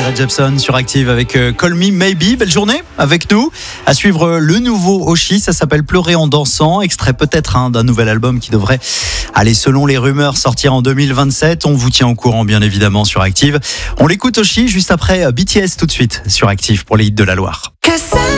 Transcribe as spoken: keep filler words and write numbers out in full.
Jared Jepson sur Active avec euh, Call Me Maybe. Belle journée avec nous. À suivre euh, le nouveau Oshi, ça s'appelle Pleurer en dansant. Extrait peut-être hein, d'un nouvel album qui devrait aller, selon les rumeurs, sortir en deux mille vingt-sept. On vous tient au courant bien évidemment sur Active. On l'écoute Oshi juste après B T S tout de suite sur Active pour les hits de la Loire.